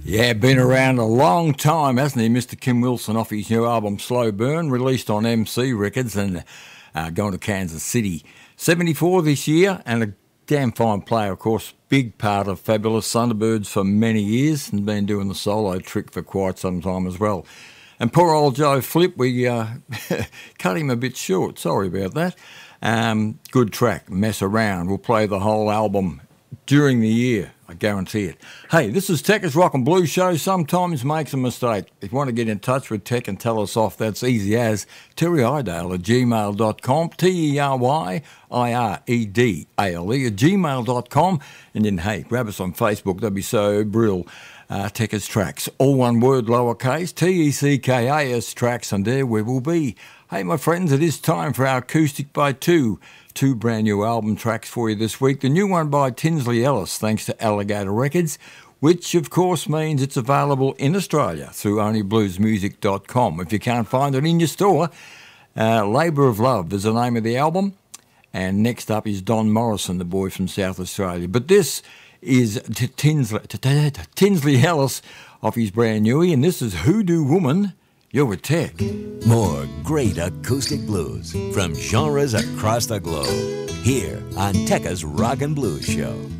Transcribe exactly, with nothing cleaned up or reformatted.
Yeah, been around a long time, hasn't he, Mister Kim Wilson, off his new album Slow Burn, released on M C Records and uh, going to Kansas City. seventy-four this year, and a damn fine player, of course, big part of Fabulous Thunderbirds for many years, and been doing the solo trick for quite some time as well. And poor old Joe Flip, we uh, cut him a bit short, sorry about that. Um, good track, Mess Around. We'll play the whole album during the year, I guarantee it. Hey, this is Tekka's Rock and Blues Show. Sometimes makes a mistake. If you want to get in touch with Tech and tell us off, that's easy as Terry Idale at gmail dot com, T E R Y I R E D A L E at gmail dot com. And then, hey, grab us on Facebook. That'd be so brill. Uh, Tekka's Tracks, all one word, lowercase, T E C K A S Tracks, and there we will be. Hey, my friends, it is time for our Acoustic by Two. Two brand new album tracks for you this week. The new one by Tinsley Ellis, thanks to Alligator Records, which of course means it's available in Australia through only blues music dot com. If you can't find it in your store, uh, Labour of Love is the name of the album. And next up is Don Morrison, the boy from South Australia. But this is Tinsley, Tinsley Ellis off his brand newie, and this is Hoodoo Woman. You're with Tech. More great acoustic blues from genres across the globe, here on Tekka's Rock and Blues Show.